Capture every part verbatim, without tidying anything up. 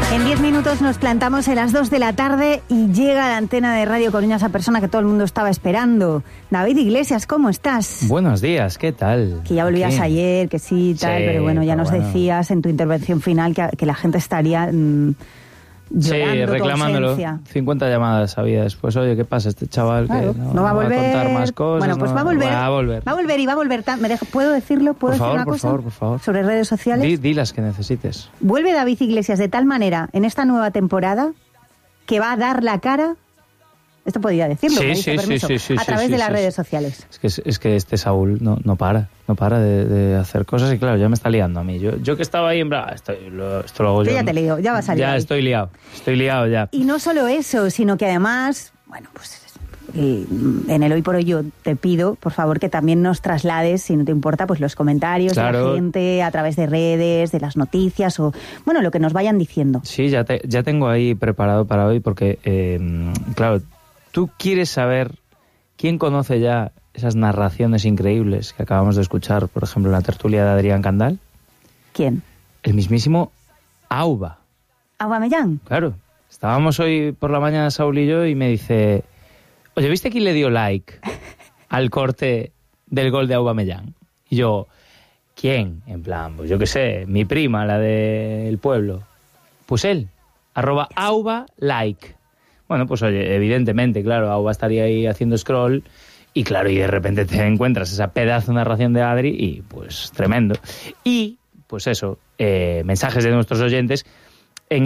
En diez minutos nos plantamos en las dos de la tarde y llega a la antena de Radio Coruña esa persona que todo el mundo estaba esperando. David Iglesias, ¿cómo estás? Buenos días, ¿qué tal? Que ya volvías Aquí. ayer, que sí, tal, Sí, pero bueno, ya pero nos bueno. decías en tu intervención final que, que la gente estaría mmm, llorando Sí, tu reclamándolo. ausencia. cincuenta llamadas había después. Oye, ¿qué pasa este chaval? Claro, que no, no, va a volver. a contar más cosas. Bueno, pues no- va a volver. Va a volver. Va a volver y va a volver. tan- ¿Me dejo- ¿Puedo decirlo? ¿Puedo Por decir favor, una por cosa? favor, por favor. Sobre redes sociales. Di, di las que necesites. Vuelve David Iglesias de tal manera en esta nueva temporada que va a dar la cara. Esto podría decirlo, Sí, me dice sí, permiso, sí, sí, a sí, través sí, de las sí, redes sí. sociales. Es que, es, es que este Saúl no, no para, no para de, de hacer cosas y claro, ya me está liando a mí. Yo, yo que estaba ahí en bra, estoy, lo, esto lo hago Yo yo. ya te lío, ya vas a liar Ya ahí. estoy liado, estoy liado ya. Y no solo eso, sino que además, bueno, pues eh, en el Hoy por Hoy yo te pido, por favor, que también nos traslades, si no te importa, pues los comentarios de Claro. la gente a través de redes, de las noticias o, bueno, lo que nos vayan diciendo. Sí, ya, te, ya tengo ahí preparado para hoy porque, eh, claro, tú quieres saber quién conoce ya esas narraciones increíbles que acabamos de escuchar, por ejemplo, en la tertulia de Adrián Candal. ¿Quién? El mismísimo Auba. Aubameyang. Claro, estábamos hoy por la mañana Saúl y yo y me dice, oye, ¿viste quién le dio like al corte del gol de Aubameyang? Y yo, ¿quién? En plan, pues yo qué sé, mi prima, la del pueblo. Pues él, arroba Auba like. Bueno, pues oye, evidentemente, claro, Auba estaría ahí haciendo scroll y claro, y de repente te encuentras esa pedazo de narración de Adri y pues tremendo. Y, pues eso, eh, mensajes de nuestros oyentes en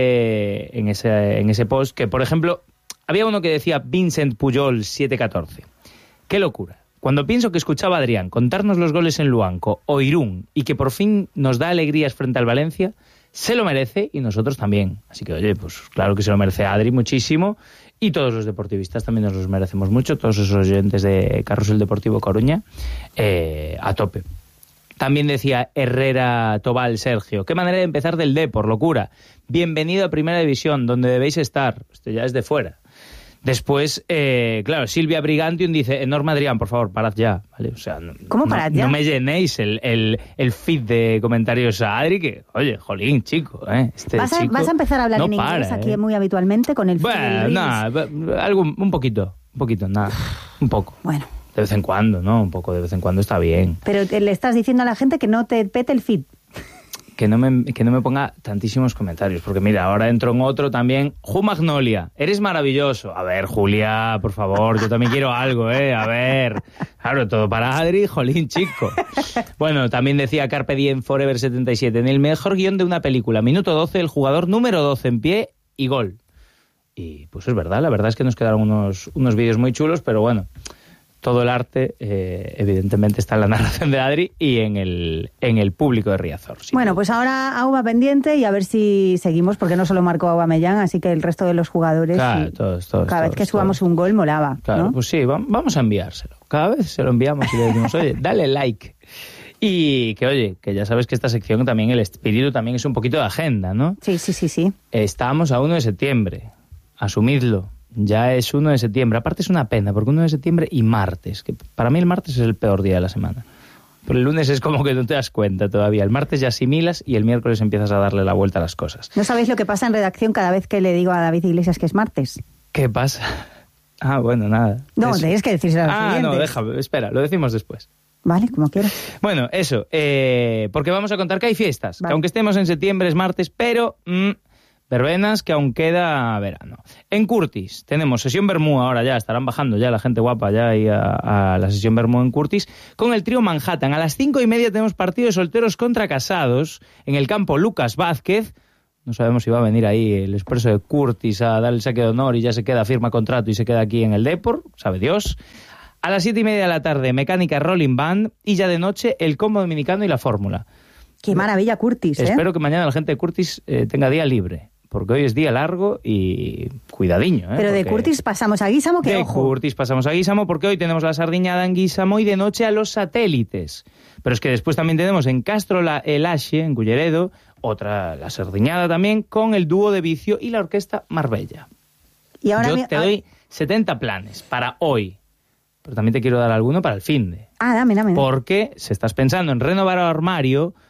ese, en ese, en ese post que, por ejemplo, había uno que decía Vincent Puyol siete catorce. ¡Qué locura! Cuando pienso que escuchaba a Adrián contarnos los goles en Luanco o Irún y que por fin nos da alegrías frente al Valencia, se lo merece y nosotros también. Así que, oye, pues claro que se lo merece Adri muchísimo y todos los deportivistas también nos los merecemos mucho, todos esos oyentes de Carrusel Deportivo Coruña, eh, a tope. También decía Herrera Tobal Sergio, qué manera de empezar del Depor, locura. Bienvenido a Primera División, donde debéis estar. Esto ya es de fuera. Después, eh, claro, Silvia Brigantium dice, Norma Adrián, por favor, parad ya. ¿Vale? O sea, no, ¿Cómo no- parad ya? No me llenéis el, el, el feed de comentarios a Adri, que, oye, jolín, chico, ¿eh? Este ¿Vas a, chico vas a empezar a hablar no en inglés para, aquí ¿eh? muy habitualmente con el Bueno, el Reels? nada, algo, un poquito, un poquito, nada, un poco. Bueno, De vez en cuando, ¿no? Un poco de vez en cuando está bien. pero te- le estás diciendo a la gente que no te pete el feed. Que no, me, que no me ponga tantísimos comentarios, porque mira, ahora entro en otro también. Ju Magnolia, eres maravilloso. A ver, Julia, por favor, yo también quiero algo, ¿eh? A ver, claro, todo para Adri, jolín, chico. Bueno, también decía Carpe Diem Forever setenta y siete, en el mejor guión de una película, minuto doce, el jugador número doce en pie y gol. Y pues es verdad, la verdad es que nos quedaron unos, unos vídeos muy chulos, pero bueno, todo el arte, eh, evidentemente, está en la narración de Adri y en el, en el público de Riazor. sin Bueno, duda. pues ahora Auba pendiente y a ver si seguimos, porque no solo marcó Aubameyang, así que el resto de los jugadores, Claro, y todos, todos, cada vez todos, que subamos todos. un gol molaba, Claro, ¿no? pues sí, va- vamos a enviárselo. Cada vez se lo enviamos y le decimos, oye, dale like. Y que, oye, que ya sabes que esta sección también, el espíritu también es un poquito de agenda, ¿no? Sí, sí, sí, sí. Estamos a uno de septiembre, asumidlo. Ya es uno de septiembre. Aparte es una pena, porque uno de septiembre y martes, que para mí el martes es el peor día de la semana. Pero el lunes es como que no te das cuenta todavía. El martes ya asimilas y el miércoles empiezas a darle la vuelta a las cosas. ¿No sabéis lo que pasa en redacción cada vez que le digo a David Iglesias que es martes? ¿Qué pasa? Ah, bueno, nada. No, Eso. tenéis que decírselo a los Ah, no, oyentes. déjame, espera, lo decimos después. Vale, como quieras. Bueno, eso, eh, porque vamos a contar que hay fiestas, Vale. que aunque estemos en septiembre es martes, pero mm, verbenas que aún queda verano. En Curtis tenemos sesión Bermú, ahora ya estarán bajando ya la gente guapa ya ahí a, a la sesión Bermú en Curtis, con el trío Manhattan. A las cinco y media tenemos partido de solteros contra casados en el campo Lucas Vázquez. No sabemos si va a venir ahí el expreso de Curtis a dar el saque de honor y ya se queda, firma contrato y se queda aquí en el Depor, sabe Dios. A las siete y media de la tarde, Mecánica Rolling Band y ya de noche el combo dominicano y la fórmula. Qué maravilla Curtis, ¿eh? Espero que mañana la gente de Curtis eh, tenga día libre, porque hoy es día largo y cuidadiño. ¿eh? Pero de Porque Curtis pasamos a Guísamo, que de ojo. Curtis pasamos a Guísamo, porque hoy tenemos la sardiñada en Guísamo y de noche a los satélites. Pero es que después también tenemos en Castro la, el Axe, en Culleredo, otra, la sardiñada también, con el dúo de Vicio y la orquesta Marbella. Y ahora Yo mi- te doy setenta planes para hoy, pero también te quiero dar alguno para el finde. Ah, dame, dame. Porque si estás pensando en renovar el armario,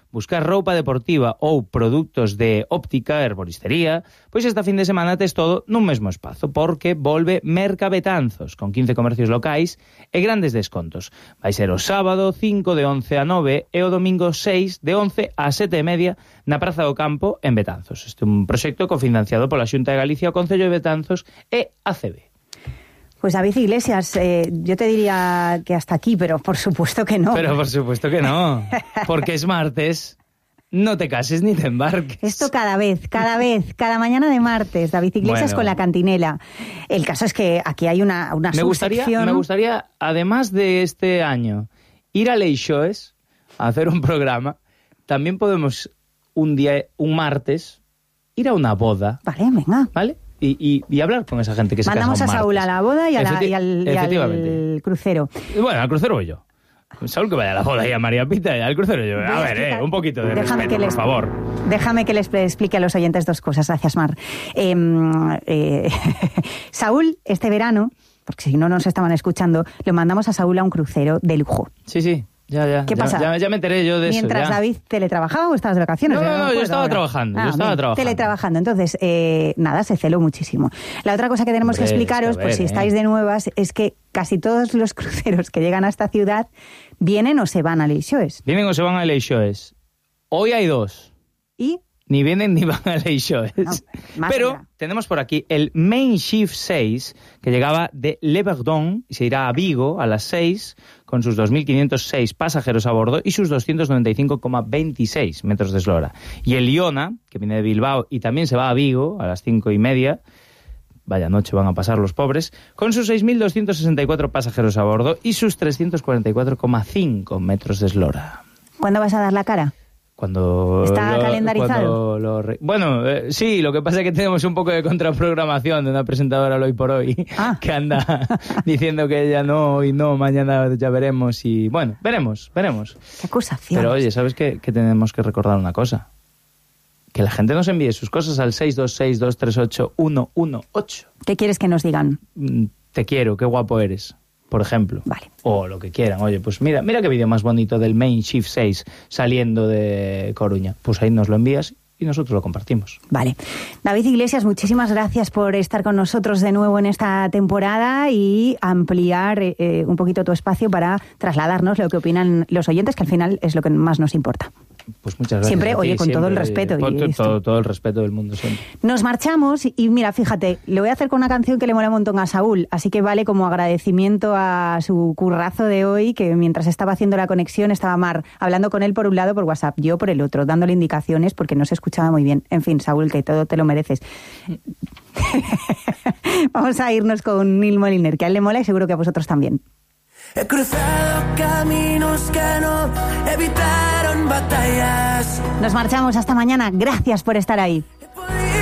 buscar roupa deportiva ou produtos de óptica e herboristería, pois esta fin de semana tes todo nun mesmo espazo, porque volve Merca Betanzos, con quince comercios locais e grandes descontos. Vai ser o sábado cinco de once a nove e o domingo seis de once a sete e media na Praza do Campo en Betanzos. Este é un proxecto cofinanciado pola Xunta de Galicia, o Concello de Betanzos e A C B. Pues David Iglesias, eh, yo te diría que hasta aquí, pero por supuesto que no. Pero por supuesto que no, porque es martes, no te cases ni te embarques. Esto cada vez, cada vez, cada mañana de martes, David Iglesias bueno. con la cantinela. El caso es que aquí hay una, una me gustaría, subsección... Me gustaría, además de este año, ir a Leixoes a hacer un programa. También podemos un día, un martes, ir a una boda. Vale, venga. ¿Vale? Y, y, y hablar con esa gente que se casa un martes. Mandamos a Saúl a la boda y, a la, y, al, y al crucero. Bueno, al crucero voy yo. Saúl que vaya a la boda y a María Pita y al crucero yo. A ver, eh, un poquito de déjame respeto, que les, por favor. Déjame que les explique a los oyentes dos cosas. Gracias, Mar. Eh, eh, Saúl, este verano, porque si no nos estaban escuchando, le mandamos a Saúl a un crucero de lujo. Sí, sí. Ya, ya. ¿Qué ya, pasa? Ya, ya me enteré yo de Mientras eso. Mientras David teletrabajaba o estabas de vacaciones. No, no, no, no yo estaba ahora. trabajando. Ah, yo estaba bien, trabajando. Teletrabajando. Entonces, eh, nada, se celó muchísimo. La otra cosa que tenemos Hombre, que explicaros, es que ver, por si eh. estáis de nuevas, es que casi todos los cruceros que llegan a esta ciudad vienen o se van a Leixoes. Vienen o se van a Leixoes. Hoy hay dos. ¿Y? Ni vienen ni van a Leixoes. No, Pero allá. tenemos por aquí el Main Shift seis, que llegaba de Le Verdon y se irá a Vigo a las seis, con sus dos mil quinientos seis pasajeros a bordo y sus doscientos noventa y cinco coma veintiséis metros de eslora. Y el Iona, que viene de Bilbao y también se va a Vigo a las cinco y media, vaya noche van a pasar los pobres, con sus seis mil doscientos sesenta y cuatro pasajeros a bordo y sus trescientos cuarenta y cuatro coma cinco metros de eslora. ¿Cuándo vas a dar la cara? Cuando ¿Está lo, calendarizado? Cuando lo re... Bueno, eh, sí, lo que pasa es que tenemos un poco de contraprogramación de una presentadora hoy por hoy ah. que anda diciendo que ella no y no, mañana ya veremos y bueno, veremos, veremos. Qué acusación. Pero oye, ¿sabes qué? Que tenemos que recordar una cosa. Que la gente nos envíe sus cosas al seis dos seis, dos tres ocho, uno uno ocho. ¿Qué quieres que nos digan? Te quiero, qué guapo eres. Por ejemplo, vale. O lo que quieran. Oye, pues mira, mira qué vídeo más bonito del Main Shift seis saliendo de Coruña. Pues ahí nos lo envías y nosotros lo compartimos. Vale. David Iglesias, muchísimas gracias por estar con nosotros de nuevo en esta temporada y ampliar eh, un poquito tu espacio para trasladarnos lo que opinan los oyentes, que al final es lo que más nos importa. Pues muchas gracias. Siempre, oye, con siempre, todo el respeto. Oye, y todo, esto. todo, todo el respeto del mundo siempre. Nos marchamos y mira, fíjate, lo voy a hacer con una canción que le mola un montón a Saúl, así que vale como agradecimiento a su currazo de hoy, que mientras estaba haciendo la conexión estaba Mar hablando con él por un lado por WhatsApp, yo por el otro, dándole indicaciones porque no se escuchaba muy bien. En fin, Saúl, que todo te lo mereces. Vamos a irnos con Neil Moliner, que a él le mola y seguro que a vosotros también. He cruzado caminos que no evitaron batallas. Nos marchamos hasta mañana. Gracias por estar ahí.